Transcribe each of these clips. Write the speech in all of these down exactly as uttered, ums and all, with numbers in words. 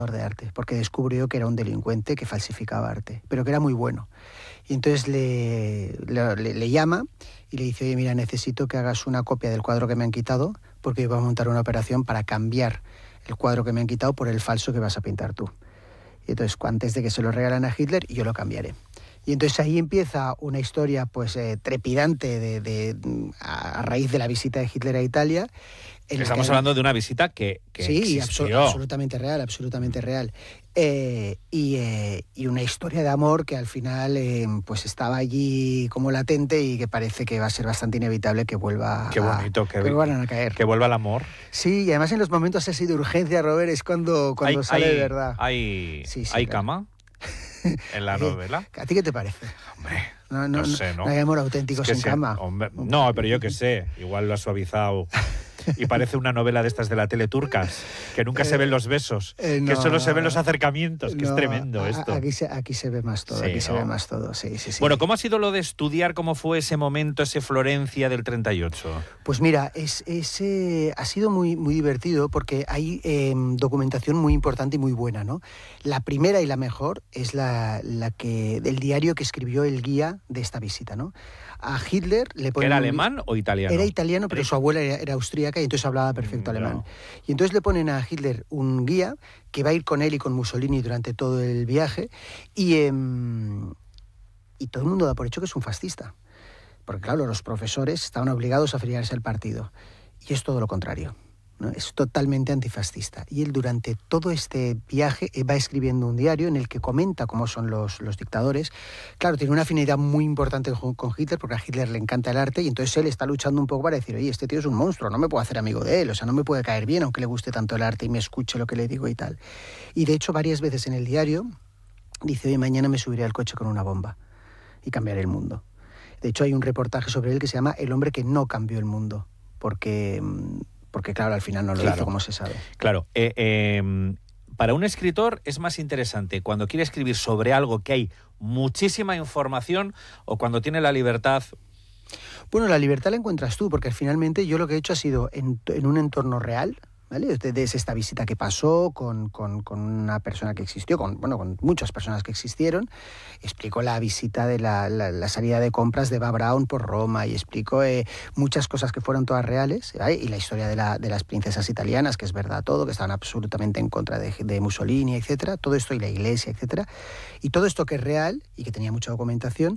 de arte, porque descubrió que era un delincuente que falsificaba arte, pero que era muy bueno. Y entonces le, le, le llama y le dice, oye, mira, necesito que hagas una copia del cuadro que me han quitado, porque voy a montar una operación para cambiar el cuadro que me han quitado por el falso que vas a pintar tú. Y entonces, antes de que se lo regalan a Hitler, yo lo cambiaré. Y entonces ahí empieza una historia pues eh, trepidante de, de, a raíz de la visita de Hitler a Italia. Estamos que, hablando de una visita que, que sí, existió. Sí, absolutamente real, absolutamente real. Eh, y, eh, y una historia de amor que al final eh, pues estaba allí como latente y que parece que va a ser bastante inevitable que vuelva Qué bonito, a, que, que vuelvan a caer. Que vuelva el amor. Sí, y además en los momentos así de urgencia, Robert, es cuando, cuando hay, sale hay, de verdad. ¿Hay, sí, sí, ¿hay claro. cama en la novela? ¿A ti qué te parece? Hombre, no, no, no sé, ¿no? No hay amor auténtico es que sin sea, cama. Hombre, no, pero yo qué sé, igual lo ha suavizado. Y parece una novela de estas de la tele turcas, que nunca eh, se ven los besos, eh, no, que solo se ven los acercamientos, que no, es tremendo a, esto. Aquí se, aquí se ve más todo, sí, aquí ¿no? se ve más todo, sí, sí, sí. Bueno, ¿cómo ha sido lo de estudiar cómo fue ese momento, ese Florencia del treinta y ocho? Pues mira, es, es, eh, ha sido muy, muy divertido porque hay eh, documentación muy importante y muy buena, ¿no? La primera y la mejor es la, la que, del diario que escribió el guía de esta visita, ¿no? A Hitler le ponen... ¿Era alemán o italiano? Era italiano, pero ¿Era? su abuela era, era austríaca y entonces hablaba perfecto mm, alemán. No. Y entonces le ponen a Hitler un guía que va a ir con él y con Mussolini durante todo el viaje y, eh, y todo el mundo da por hecho que es un fascista. Porque claro, los profesores estaban obligados a afiliarse al partido. Y es todo lo contrario, ¿no? Es totalmente antifascista. Y él durante todo este viaje va escribiendo un diario en el que comenta cómo son los, los dictadores. Claro, tiene una afinidad muy importante con Hitler porque a Hitler le encanta el arte y entonces él está luchando un poco para decir, oye, este tío es un monstruo, no me puedo hacer amigo de él, o sea, no me puede caer bien aunque le guste tanto el arte y me escuche lo que le digo y tal. Y de hecho varias veces en el diario dice, oye, mañana me subiré al coche con una bomba y cambiaré el mundo. De hecho hay un reportaje sobre él que se llama El hombre que no cambió el mundo, porque... Porque, claro, al final no lo claro. hizo, como se sabe. Claro. Eh, eh, para un escritor es más interesante cuando quiere escribir sobre algo que hay muchísima información o cuando tiene la libertad. Bueno, la libertad la encuentras tú, porque finalmente yo lo que he hecho ha sido en, en un entorno real, ¿vale? Desde esta visita que pasó con, con, con una persona que existió, con, bueno, con muchas personas que existieron. Explicó la visita de la, la, la salida de compras de Eva Braun por Roma y explicó eh, muchas cosas que fueron todas reales, ¿vale? Y la historia de, la, de las princesas italianas, que es verdad todo, que estaban absolutamente en contra de, de Mussolini, etcétera. Todo esto y la iglesia, etcétera. Y todo esto que es real y que tenía mucha documentación,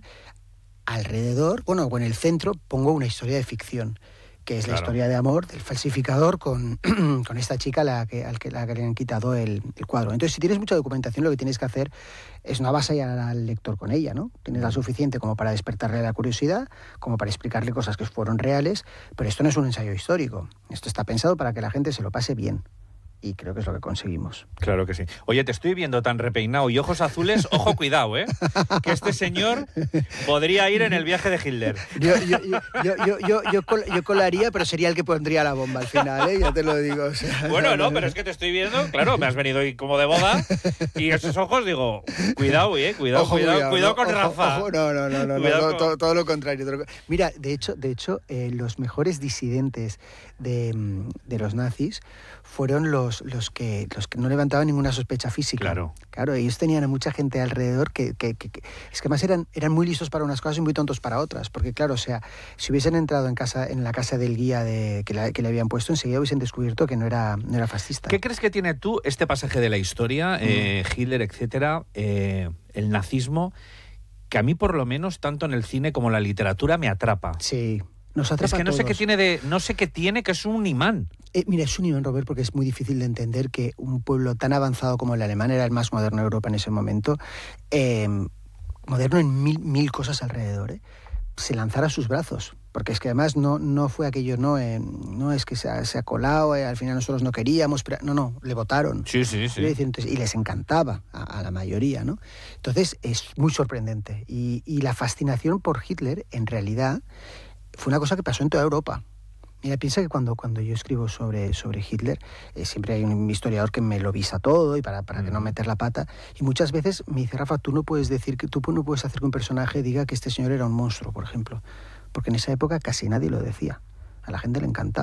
alrededor, bueno, o en el centro, pongo una historia de ficción, que es claro. la historia de amor del falsificador con, con esta chica a la que, al que, la que le han quitado el, el cuadro. Entonces, si tienes mucha documentación, lo que tienes que hacer es no avasallar al lector con ella, ¿no? Tienes la suficiente como para despertarle la curiosidad, como para explicarle cosas que fueron reales, pero esto no es un ensayo histórico. Esto está pensado para que la gente se lo pase bien. Y creo que es lo que conseguimos. Claro que sí. Oye, te estoy viendo tan repeinado y ojos azules. Ojo, cuidado, ¿eh? Que este señor podría ir en el viaje de Hitler. Yo, yo, yo, yo, yo, yo, yo, col, yo colaría, pero sería el que pondría la bomba al final, ¿eh? Ya te lo digo. O sea, bueno, no, pero es que te estoy viendo. Claro, me has venido hoy como de boda. Y esos ojos, digo, cuidado, ¿eh? Cuidado, ojo, cuidado, cuidado, cuidado con ojo, Rafa. Ojo, no, no, no, no, no todo, todo, todo lo contrario. Todo lo... Mira, de hecho, de hecho eh, los mejores disidentes de, de los nazis fueron los, los, que, los que no levantaban ninguna sospecha física. Claro. Claro, ellos tenían a mucha gente alrededor que, que, que, que... Es que además eran, eran muy listos para unas cosas y muy tontos para otras. Porque claro, o sea, si hubiesen entrado en casa en la casa del guía de, que, la, que le habían puesto, enseguida hubiesen descubierto que no era, no era fascista. ¿Qué crees que tiene tú este pasaje de la historia, mm. eh, Hitler, etcétera, eh, el nazismo, que a mí por lo menos, tanto en el cine como en la literatura, me atrapa? Sí. Nos atrapa es que no a todos. sé qué tiene de, no sé qué tiene, que es un imán. Eh, mira, es un imán, Robert, porque es muy difícil de entender que un pueblo tan avanzado como el alemán, era el más moderno de Europa en ese momento, eh, moderno en mil, mil cosas alrededor, ¿eh? se lanzara a sus brazos. Porque es que además no, no fue aquello, no, eh, no es que se ha, se ha colado, eh, al final nosotros no queríamos, pero no, no, le votaron. Sí, sí, sí. Decir, entonces, y les encantaba a, a la mayoría, ¿no? Entonces es muy sorprendente. Y, y la fascinación por Hitler, en realidad, fue una cosa que pasó en toda Europa. Mira, piensa que cuando, cuando yo escribo sobre, sobre Hitler, eh, siempre hay un historiador que me lo visa todo y para, para mm. que no meter la pata. Y muchas veces me dice, Rafa, tú no puedes decir que tú no puedes hacer que un personaje diga que este señor era un monstruo, por ejemplo. Porque en esa época casi nadie lo decía. A la gente le encantaba.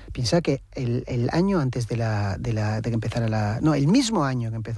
Piensa que el, el año antes de, la, de, la, de que empezara la... No, el mismo año que empezó